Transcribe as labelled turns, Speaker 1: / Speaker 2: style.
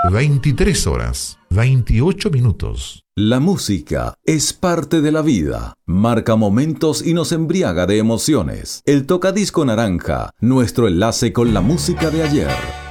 Speaker 1: 23 horas, 28 minutos.
Speaker 2: La música es parte de la vida, marca momentos y nos embriaga de emociones. El Tocadisco Naranja, nuestro enlace con la música de ayer.